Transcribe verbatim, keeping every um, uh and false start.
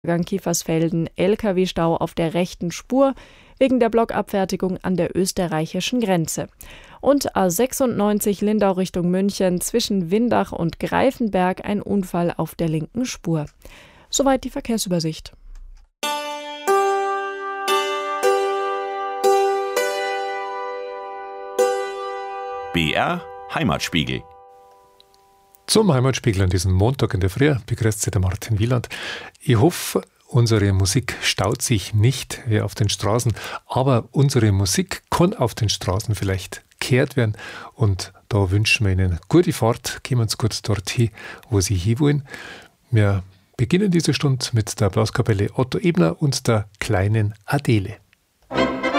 Kiefersfelden L K W-Stau auf der rechten Spur wegen der Blockabfertigung an der österreichischen Grenze. Und A sechsundneunzig Lindau Richtung München zwischen Windach und Greifenberg ein Unfall auf der linken Spur. Soweit die Verkehrsübersicht. B R Heimatspiegel. Zum Heimatspiegel an diesem Montag in der Früh begrüßt sich der Martin Wieland. Ich hoffe, unsere Musik staut sich nicht wie auf den Straßen, aber unsere Musik kann auf den Straßen vielleicht gehört werden. Und da wünschen wir Ihnen gute Fahrt, kommen Sie gut dorthin, wo Sie hinwollen. Wir beginnen diese Stunde mit der Blaskapelle Otto Ebner und der kleinen Adele.